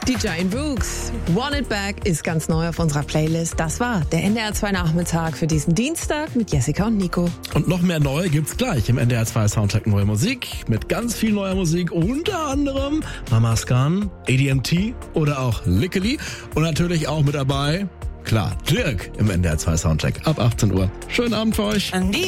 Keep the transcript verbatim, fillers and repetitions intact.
Die Giant Rooks, Want It Back, ist ganz neu auf unserer Playlist. Das war der N D R zwei Nachmittag für diesen Dienstag mit Jessica und Nico. Und noch mehr neue gibt's gleich im N D R zwei Soundtrack Neue Musik mit ganz viel neuer Musik, unter anderem Mama Scan, A D M T oder auch Lickeli und natürlich auch mit dabei, klar, Dirk im N D R zwei Soundtrack ab achtzehn Uhr. Schönen Abend für euch.